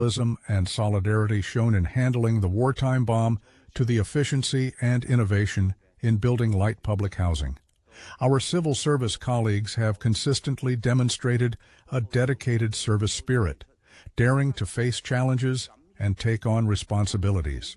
and solidarity shown in handling the wartime bomb to the efficiency and innovation in building light public housing. Our civil service colleagues have consistently demonstrated a dedicated service spirit, daring to face challenges and take on responsibilities.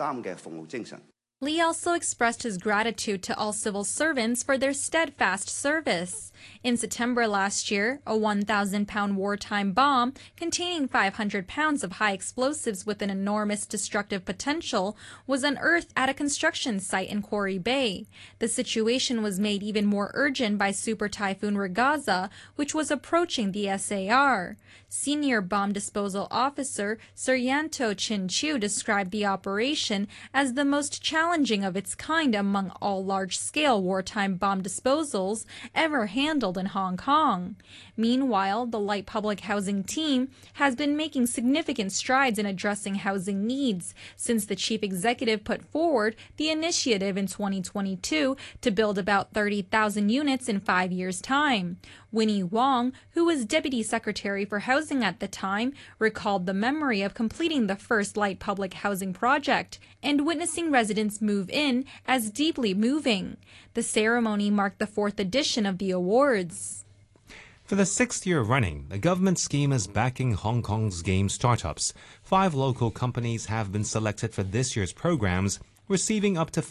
Lee also expressed his gratitude to all civil servants for their steadfast service. In September last year, a 1,000-pound wartime bomb containing 500 pounds of high explosives with an enormous destructive potential was unearthed at a construction site in Quarry Bay. The situation was made even more urgent by Super Typhoon Ragaza, which was approaching the SAR. Senior Bomb Disposal Officer Suryanto Chin-Chiu described the operation as the most challenging of its kind among all large-scale wartime bomb disposals ever handled in Hong Kong. Meanwhile, the Light Public Housing team has been making significant strides in addressing housing needs since the chief executive put forward the initiative in 2022 to build about 30,000 units in 5 years' time. Winnie Wong, who was Deputy Secretary for Housing at the time, recalled the memory of completing the first light public housing project and witnessing residents move in as deeply moving. The ceremony marked the 4th edition of the awards. For the 6th year running, the government scheme is backing Hong Kong's game startups. 5 local companies have been selected for this year's programs, receiving up to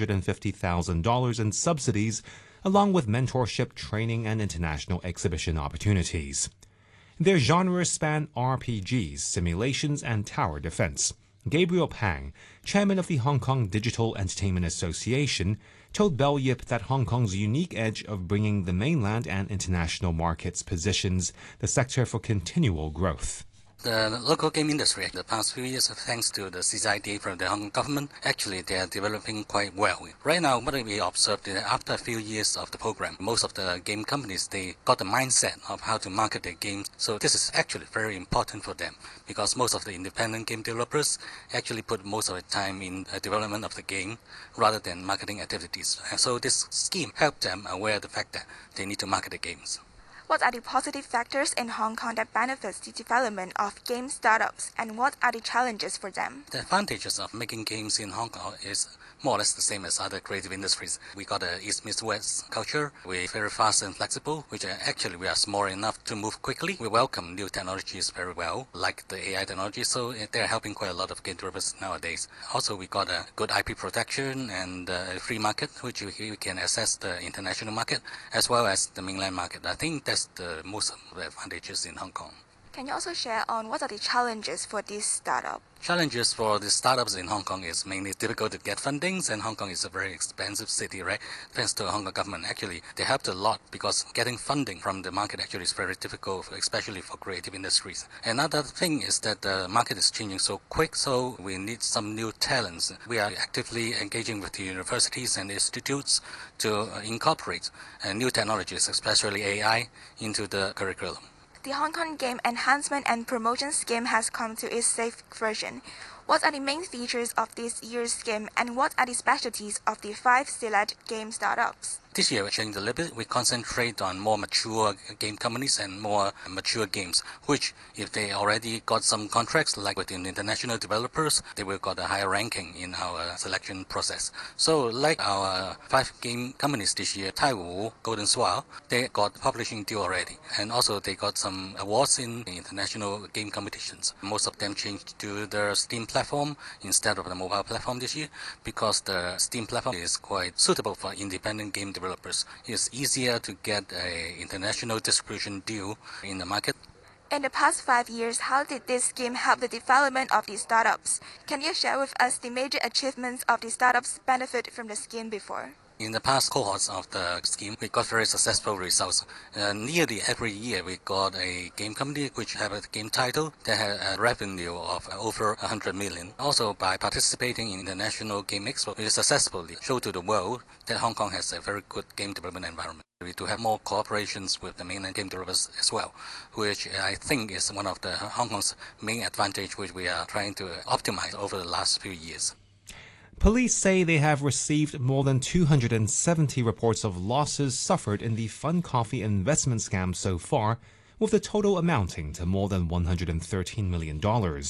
$550,000 in subsidies, along with mentorship, training, and international exhibition opportunities. Their genres span RPGs, simulations, and tower defense. Gabriel Pang, chairman of the Hong Kong Digital Entertainment Association, told Bell Yip that Hong Kong's unique edge of bringing the mainland and international markets positions the sector for continual growth. The local game industry, the past few years, thanks to the CCID from the Hong Kong government, actually they are developing quite well. Right now, what we observed is that after a few years of the program, most of the game companies, they got the mindset of how to market their games. So this is actually very important for them because most of the independent game developers actually put most of their time in development of the game rather than marketing activities. And so this scheme helped them aware of the fact that they need to market the games. What are the positive factors in Hong Kong that benefits the development of game startups, and what are the challenges for them? The advantages of making games in Hong Kong is more or less the same as other creative industries. We got a East-West culture. We're very fast and flexible, which actually we are small enough to move quickly. We welcome new technologies very well, like the AI technology, so they're helping quite a lot of game developers nowadays. Also, we got a good IP protection and a free market, which we can access the international market as well as the mainland market. I think that's the most of the advantages in Hong Kong. Can you also share on what are the challenges for this startup? Challenges for the startups in Hong Kong is mainly difficult to get fundings, and Hong Kong is a very expensive city, right? Thanks to the Hong Kong government, actually, they helped a lot because getting funding from the market actually is very difficult, especially for creative industries. Another thing is that the market is changing so quick, so we need some new talents. We are actively engaging with the universities and institutes to incorporate new technologies, especially AI, into the curriculum. The Hong Kong Game Enhancement and Promotion Scheme has come to its 6th version. What are the main features of this year's scheme, and what are the specialties of the 5 select game startups? This year, we're changing a little bit. We concentrate on more mature game companies and more mature games, which if they already got some contracts, like with the international developers, they will got a higher ranking in our selection process. So like our 5 game companies this year, Taiwu, Golden Swirl, they got publishing deal already. And also they got some awards in the international game competitions. Most of them changed to the Steam platform instead of the mobile platform this year because the Steam platform is quite suitable for independent game developers. It's easier to get an international distribution deal in the market. In the past 5 years, how did this scheme help the development of the startups? Can you share with us the major achievements of the startups benefit from the scheme before? In the past cohorts of the scheme, we got very successful results. Nearly every year, we got a game company which have a game title that had a revenue of over 100 million. Also, by participating in the National Game Expo, we successfully showed to the world that Hong Kong has a very good game development environment. We do have more cooperations with the mainland game developers as well, which I think is one of the Hong Kong's main advantage, which we are trying to optimize over the last few years. Police say they have received more than 270 reports of losses suffered in the Fun Coffee investment scam so far, with the total amounting to more than $113 million.